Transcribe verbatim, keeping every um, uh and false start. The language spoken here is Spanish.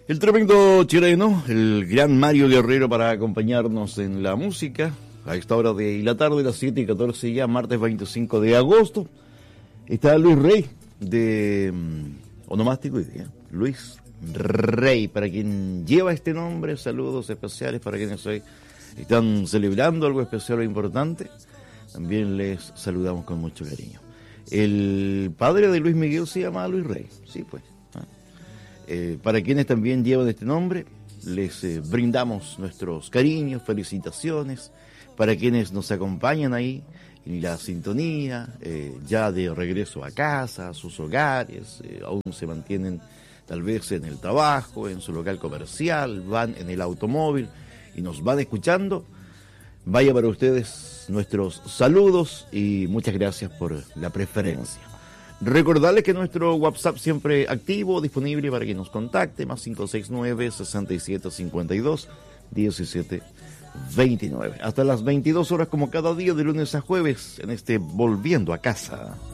El tremendo chileno, el gran Mario Guerrero, para acompañarnos en la música a esta hora de la tarde, las siete y catorce ya, martes veinticinco de agosto. Está Luis Rey de um, Onomástico y día. Luis Rey, para quien lleva este nombre, saludos especiales para quienes hoy están celebrando algo especial o importante. También les saludamos con mucho cariño. El padre de Luis Miguel se llama Luis Rey, sí pues. Eh, para quienes también llevan este nombre, les eh, brindamos nuestros cariños, felicitaciones. Para quienes nos acompañan ahí en la sintonía, eh, ya de regreso a casa, a sus hogares, eh, aún se mantienen tal vez en el trabajo, en su local comercial, van en el automóvil y nos van escuchando. Vaya para ustedes nuestros saludos y muchas gracias por la preferencia. Recordarles que nuestro WhatsApp siempre activo, disponible para que nos contacte, más cinco seis nueve, seis siete cinco dos, uno siete dos nueve. Hasta las veintidós horas como cada día de lunes a jueves en este Volviendo a Casa.